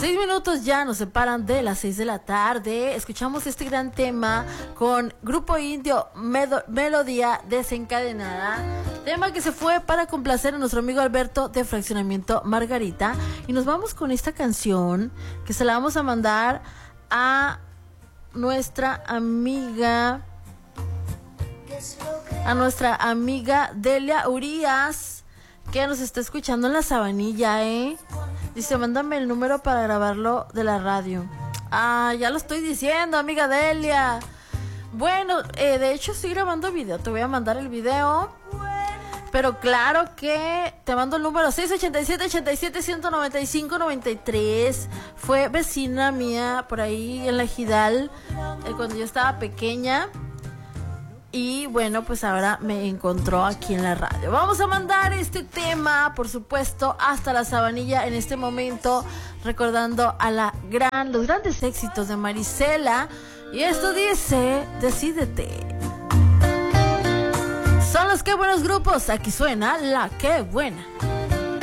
6 minutos ya nos separan de las 6 de la tarde. Escuchamos este gran tema con Grupo Indio, Melodía Desencadenada. Tema que se fue para complacer a nuestro amigo Alberto de Fraccionamiento Margarita. Y nos vamos con esta canción que se la vamos a mandar a nuestra amiga Delia Urias, que nos está escuchando en la Sabanilla, Dice, mándame el número para grabarlo de la radio. Ya lo estoy diciendo, amiga Delia. Bueno, de hecho estoy grabando video. Te voy a mandar el video. Pero claro que te mando el número 687-87-195-93. Fue vecina mía por ahí en la Ejidal, cuando yo estaba pequeña. Y bueno, pues ahora me encontró aquí en la radio. Vamos a mandar este tema, por supuesto, hasta la Sabanilla en este momento, recordando a los grandes éxitos de Marisela. Y esto dice, Decídete. Son los Qué Buenos Grupos. Aquí suena la Qué Buena.